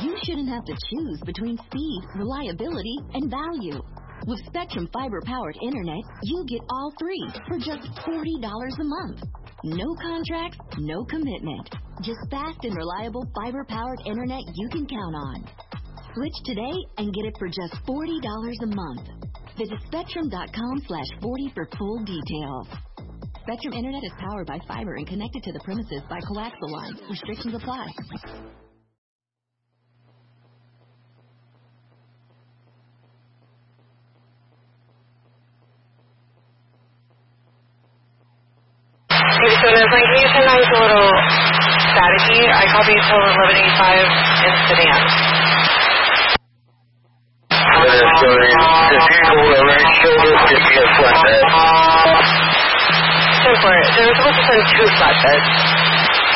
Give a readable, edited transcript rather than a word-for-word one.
you shouldn't have to choose between speed, reliability, and value. With Spectrum fiber-powered internet, you get all three for just $40 a month. No contracts, no commitment. Just fast and reliable fiber-powered internet you can count on. Switch today and get it for just $40 a month. Visit Spectrum.com/40 for full details. Spectrum Internet is powered by fiber and connected to the premises by coaxial lines. Restrictions apply. Hey, so there's like, can you send out a little staticky? I copy till 1185 in Sedan. So the vehicle will right shoulder to be a flatbed. Go for it. They were supposed to send 2 flatbeds.